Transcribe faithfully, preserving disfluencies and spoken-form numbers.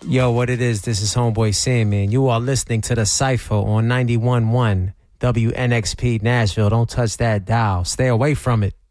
Yo, what it is, this is Homeboy Sandman. You are listening to The Cypher on ninety-one point one W N X P Nashville. Don't touch that dial. Stay away from it.